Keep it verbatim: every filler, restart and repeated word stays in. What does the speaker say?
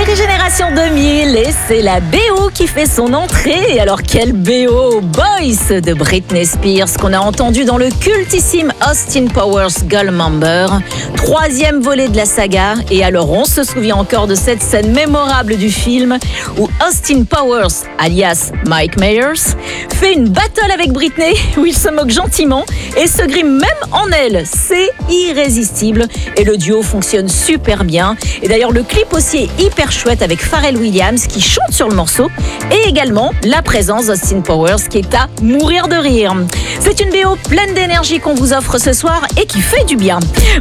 série Génération deux mille et c'est la B O qui fait son entrée. Alors quelle B O, Boys de Britney Spears qu'on a entendu dans le cultissime Austin Powers Goldmember, troisième volet de la saga. Et alors on se souvient encore de cette scène mémorable du film où Austin Powers, alias Mike Myers, fait une battle avec Britney où il se moque gentiment et se grime même en elle. C'est irrésistible et le duo fonctionne super bien. Et d'ailleurs le clip aussi est hyper chouette avec Pharrell Williams qui chante sur le morceau et également la présence d'Austin Powers qui est à mourir de rire. C'est une B O pleine d'énergie qu'on vous offre ce soir et qui fait du bien.